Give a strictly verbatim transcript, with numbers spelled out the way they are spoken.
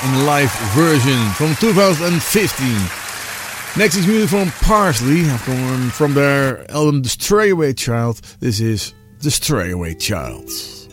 in a live version from two thousand fifteen. Next is music from Parsley, from their album The Stray Away Child. This is The Stray Away Child.